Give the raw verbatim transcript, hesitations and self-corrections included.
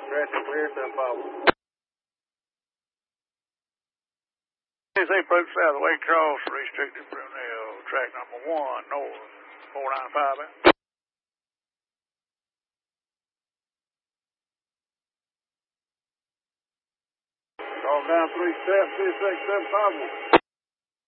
Traffic clear, ten five. They approach south, Wake Cross, restricted Brunel, track number one, north, four nine five. Call down three steps, two six seven five one.